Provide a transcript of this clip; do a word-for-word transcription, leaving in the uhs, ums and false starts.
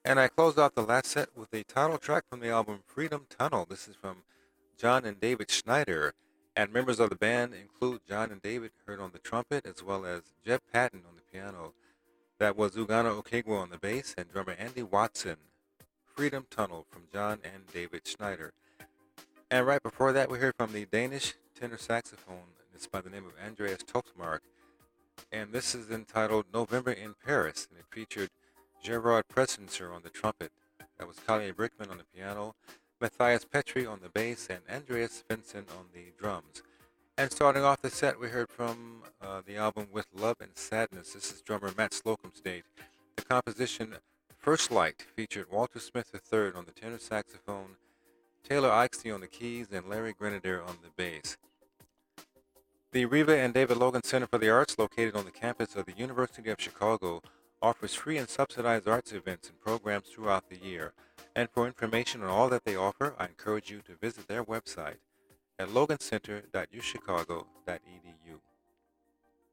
And I closed out the last set with a title track from the album Freedom Tunnel. This is from John and David Schneider. And members of the band include John and David, heard on the trumpet, as well as Jeff Patton on the piano. That was Ugana Okegwo on the bass and drummer Andy Watson. Freedom Tunnel from John and David Schneider. And right before that, we heard from the Danish tenor saxophone. It's by the name of Andreas Topsmark. And this is entitled November in Paris. And it featured Gerard Presencer on the trumpet. That was Collier Brickman on the piano, Matthias Petri on the bass, and Andreas Vincent on the drums. And starting off the set, we heard from uh, the album With Love and Sadness. This is drummer Matt Slocum's date. The composition First Light featured Walter Smith the third on the tenor saxophone, Taylor Ixty on the keys, and Larry Grenadier on the bass. The Reva and David Logan Center for the Arts, located on the campus of the University of Chicago, offers free and subsidized arts events and programs throughout the year. And for information on all that they offer, I encourage you to visit their website at logan center dot u chicago dot e d u.